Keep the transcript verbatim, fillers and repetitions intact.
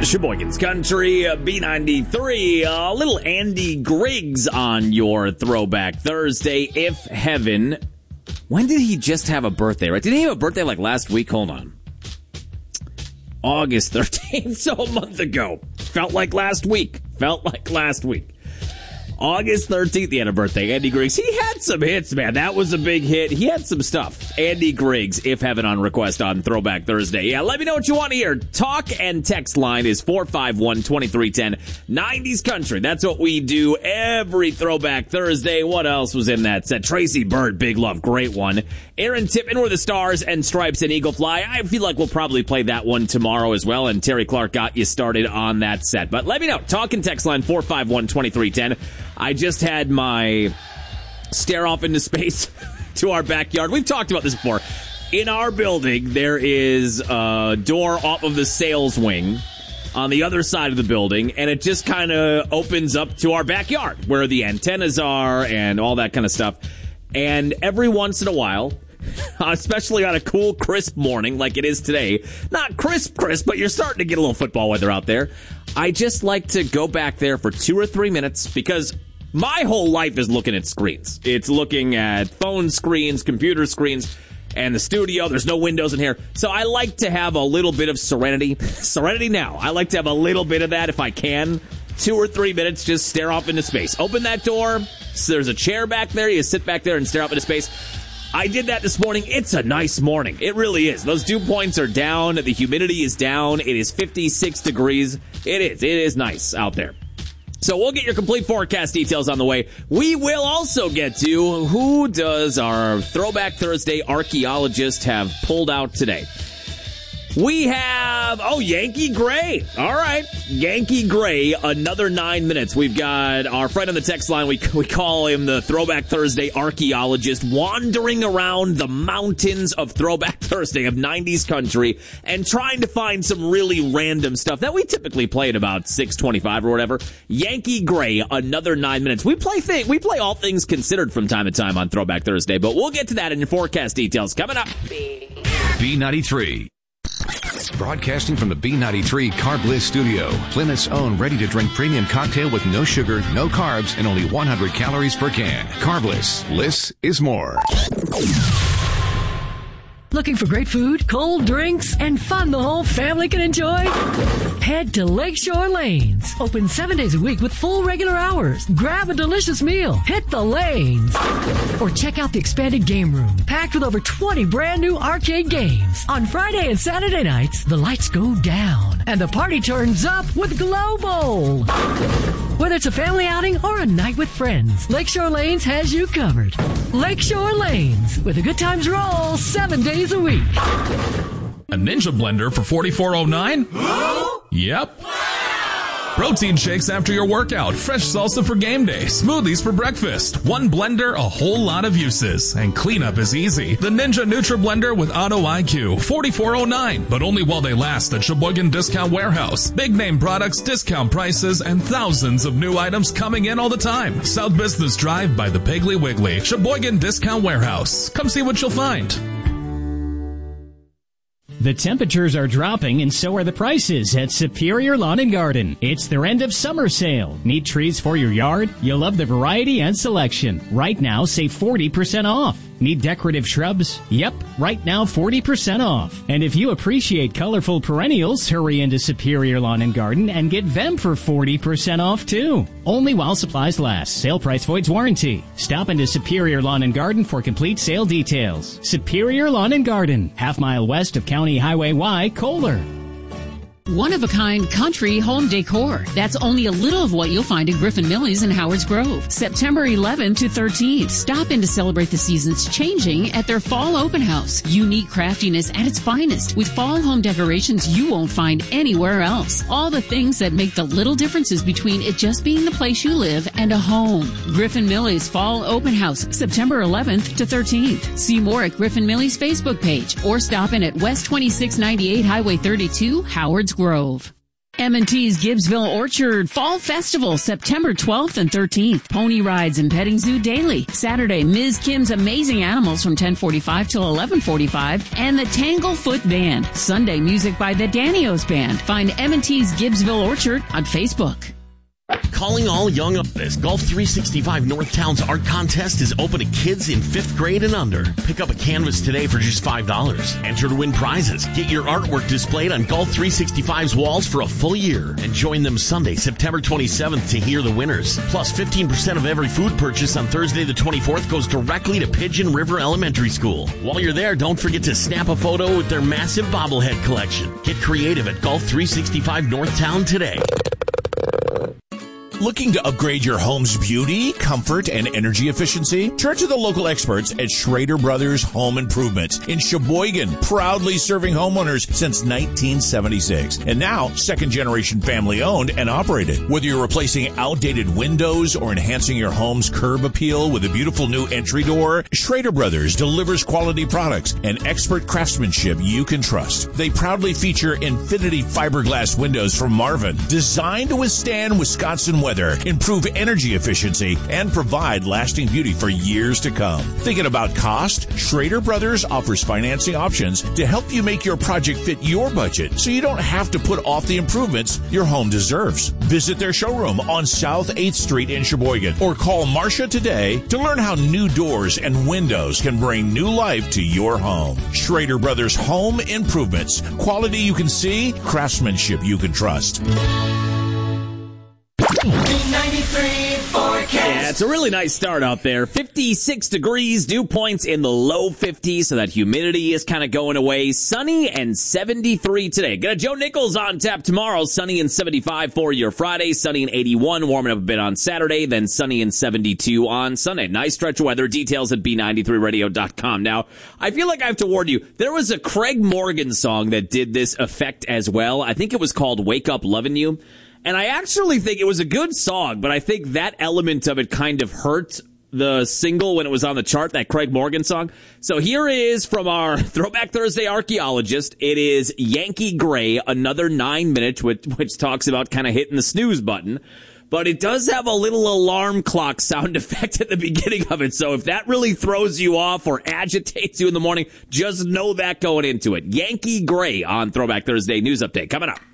Sheboygan's Country, uh, B ninety-three, a uh, little Andy Griggs on your Throwback Thursday. If Heaven, when did he just have a birthday, right? Did he have a birthday like last week? Hold on. August thirteenth, so a month ago. Felt like last week. Felt like last week. August thirteenth, he had a birthday. Andy Griggs. He had some hits, man. That was a big hit. He had some stuff. Andy Griggs, If Heaven on request on Throwback Thursday. Yeah, let me know what you want to hear. Talk and text line is four five one, two three one zero. nineties Country. That's what we do every Throwback Thursday. What else was in that set? Tracy Byrd, Big Love, great one. Aaron Tippin were the Stars and Stripes and Eagle Fly. I feel like we'll probably play that one tomorrow as well, and Terry Clark got you started on that set. But let me know. Talk and text line four five one, two three one zero. I just had my stare off into space to our backyard. We've talked about this before. In our building, there is a door off of the sales wing on the other side of the building, and it just kind of opens up to our backyard where the antennas are and all that kind of stuff. And every once in a while, especially on a cool, crisp morning like it is today, not crisp, crisp, but you're starting to get a little football weather out there, I just like to go back there for two or three minutes because my whole life is looking at screens. It's looking at phone screens, computer screens, and the studio. There's no windows in here. So I like to have a little bit of serenity. Serenity now. I like to have a little bit of that if I can. Two or three minutes, just stare off into space. Open that door. So there's a chair back there. You sit back there and stare off into space. I did that this morning. It's a nice morning. It really is. Those dew points are down. The humidity is down. It is fifty-six degrees. It is. It is nice out there. So we'll get your complete forecast details on the way. We will also get to who does our Throwback Thursday archaeologist have pulled out today. We have, oh, Yankee Gray. All right. Yankee Gray, another nine minutes. We've got our friend on the text line. We, we call him the Throwback Thursday archaeologist, wandering around the mountains of Throwback Thursday of nineties Country and trying to find some really random stuff that we typically play at about six twenty-five or whatever. Yankee Gray, another nine minutes. We play thing, we play all things considered from time to time on Throwback Thursday, but we'll get to that in your forecast details coming up. B ninety-three. Broadcasting from the B ninety-three Carb Bliss studio, Plymouth's own ready-to-drink premium cocktail with no sugar, no carbs, and only one hundred calories per can. Carb Bliss. Bliss is more. Looking for great food, cold drinks, and fun the whole family can enjoy? Head to Lakeshore Lanes. Open seven days a week with full regular hours. Grab a delicious meal. Hit the lanes. Or check out the expanded game room, packed with over twenty brand new arcade games. On Friday and Saturday nights, the lights go down and the party turns up with Glow Bowl. Whether it's a family outing or a night with friends, Lakeshore Lanes has you covered. Lakeshore Lanes, with a good times roll seven days a week. A Ninja blender for forty-four oh nine? Yep. Protein shakes after your workout, fresh salsa for game day, smoothies for breakfast. One blender, a whole lot of uses. And cleanup is easy. The Ninja Nutra Blender with Auto I Q, forty-four oh nine. But only while they last at Sheboygan Discount Warehouse. Big name products, discount prices, and thousands of new items coming in all the time. South Business Drive by the Piggly Wiggly. Sheboygan Discount Warehouse. Come see what you'll find. The temperatures are dropping and so are the prices at Superior Lawn and Garden. It's their end of summer sale. Need trees for your yard? You'll love the variety and selection. Right now, save forty percent off. Need decorative shrubs? Yep, right now forty percent off. And if you appreciate colorful perennials, hurry into Superior Lawn and Garden and get them for forty percent off too. Only while supplies last. Sale price voids warranty. Stop into Superior Lawn and Garden for complete sale details. Superior Lawn and Garden, half mile west of County Highway Y, Kohler. One-of-a-kind country home decor. That's only a little of what you'll find at Griffin Millie's in Howards Grove. September eleventh to thirteenth. Stop in to celebrate the seasons changing at their fall open house. Unique craftiness at its finest with fall home decorations you won't find anywhere else. All the things that make the little differences between it just being the place you live and a home. Griffin Millie's fall open house, September eleventh to thirteenth. See more at Griffin Millie's Facebook page or stop in at West twenty-six ninety-eight Highway thirty-two, Howards Grove. M and T's Gibbsville Orchard Fall Festival, September twelfth and thirteenth. Pony rides and petting zoo daily. Saturday, Miz Kim's Amazing Animals from ten forty-five till eleven forty-five, and the Tanglefoot Band. Sunday, music by the Danios Band. Find M and T's Gibbsville Orchard on Facebook. Calling all young artists. Golf three sixty-five Northtown's art contest is open to kids in fifth grade and under. Pick up a canvas today for just five dollars. Enter to win prizes. Get your artwork displayed on Golf three sixty-five's walls for a full year. And join them Sunday, September twenty-seventh to hear the winners. Plus, fifteen percent of every food purchase on Thursday the twenty-fourth goes directly to Pigeon River Elementary School. While you're there, don't forget to snap a photo with their massive bobblehead collection. Get creative at Golf three sixty-five Northtown today. Looking to upgrade your home's beauty, comfort, and energy efficiency? Turn to the local experts at Schrader Brothers Home Improvement in Sheboygan, proudly serving homeowners since nineteen seventy-six. And now, second-generation family-owned and operated. Whether you're replacing outdated windows or enhancing your home's curb appeal with a beautiful new entry door, Schrader Brothers delivers quality products and expert craftsmanship you can trust. They proudly feature Infinity fiberglass windows from Marvin, designed to withstand Wisconsin weather, improve energy efficiency, and provide lasting beauty for years to come. Thinking about cost? Schrader Brothers offers financing options to help you make your project fit your budget so you don't have to put off the improvements your home deserves. Visit their showroom on South eighth Street in Sheboygan or call Marcia today to learn how new doors and windows can bring new life to your home. Schrader Brothers Home Improvements. Quality you can see, craftsmanship you can trust. Yeah, it's a really nice start out there. fifty-six degrees, dew points in the low fifties, so that humidity is kind of going away. Sunny and seventy-three today. Got a Joe Nichols on tap tomorrow. Sunny and seventy-five for your Friday. Sunny and eighty-one, warming up a bit on Saturday. Then sunny and seventy-two on Sunday. Nice stretch of weather. Details at B ninety-three radio dot com. Now, I feel like I have to warn you. There was a Craig Morgan song that did this effect as well. I think it was called Wake Up Lovin' You. And I actually think it was a good song, but I think that element of it kind of hurt the single when it was on the chart, that Craig Morgan song. So here is from our Throwback Thursday archaeologist. It is Yankee Gray, another nine minutes, which, which talks about kind of hitting the snooze button. But it does have a little alarm clock sound effect at the beginning of it. So if that really throws you off or agitates you in the morning, just know that going into it. Yankee Gray on Throwback Thursday News Update coming up.